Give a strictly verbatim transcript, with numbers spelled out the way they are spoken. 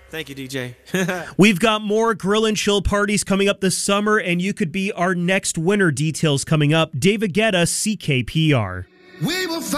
Thank you, D J. We've got more grill and chill parties coming up this summer, and you could be our next winner. Details coming up. David Guetta, C K P R. We will